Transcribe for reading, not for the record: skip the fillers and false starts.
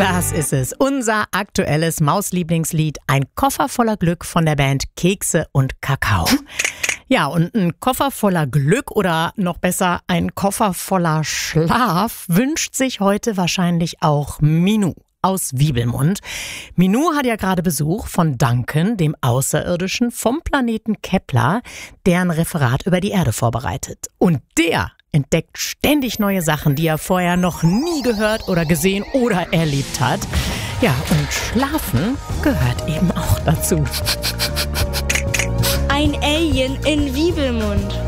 Das ist es, unser aktuelles Mauslieblingslied, ein Koffer voller Glück von der Band Kekse und Kakao. Ja, und ein Koffer voller Glück oder noch besser ein Koffer voller Schlaf wünscht sich heute wahrscheinlich auch Minou aus Wiebelmund. Minou hat ja gerade Besuch von Duncan, dem Außerirdischen vom Planeten Kepler, der ein Referat über die Erde vorbereitet. Und der entdeckt ständig neue Sachen, die er vorher noch nie gehört oder gesehen oder erlebt hat. Ja, und Schlafen gehört eben auch dazu. Ein Alien in Wiebelmund.